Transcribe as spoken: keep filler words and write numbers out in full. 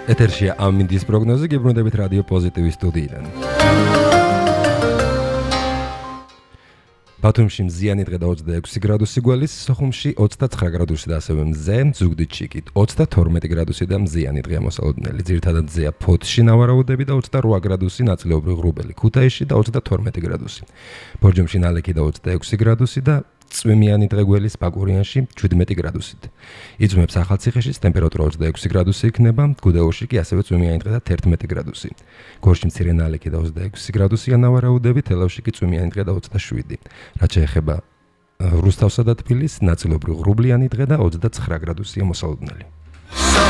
ეთერშია ამინდის პროგნოზი, გიბრუნდებით რადიო პოზიტივის სტუდიიდან. ბათუმში მზიანი დღე და ოცდაექვსი გრადუსი გველის, სოხუმში ოცდაცხრა გრადუსი და ასევე მზე, ზუგდიდში ჩიკით ოცდათორმეტი გრადუსი და მზიანი დღეა მოსალოდნელი. ძირითადად მზეა ფოთში ნავარაუდები და ოცდარვა გრადუსი, ნაწილობრივ ღრუბელი ქუთაისში და ოცდათორმეტი გრადუსი. ბორჯომში ნალექი და ოცდაექვსი გრადუსი და წვიმიანი დღე გველის პაკურიანში შვიდმეტი გრადუსით. იწვიმებს ახალციხეში ტემპერატურა ოცდაექვსი გრადუსი იქნება, გუდაუთში კი ასევე წვიმიანი დღე და თერთმეტი გრადუსი. გორში მცირე ნალექი და ოცდაექვსი გრადუსია ნავარაუდები, თელავში კი წვიმიანი დღე და ოცდაშვიდი. რაც შეეხება რუსთავსა და თბილისს, ნაწილობრივ ღრუბლიანი დღე და ოცდაცხრა გრადუსია მოსალოდნელი.